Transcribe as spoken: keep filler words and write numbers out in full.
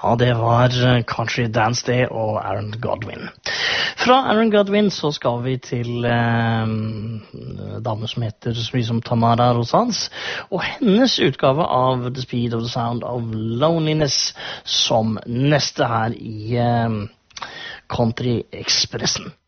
Ja, det var Country Dance det og Aaron Godwin. Fra Aaron Godwin så skal vi til eh, dame som heter så mye som Tamara Rosans, og hennes utgave av The Speed of the Sound of Loneliness som neste her i eh, Country Expressen.